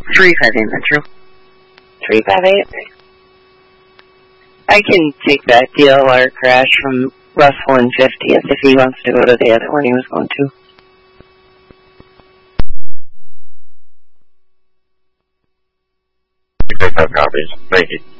358 Metro. 358? I can take that DLR crash from Russell and 50th if he wants to go to the other one he was going to. You pick up copies. Thank you.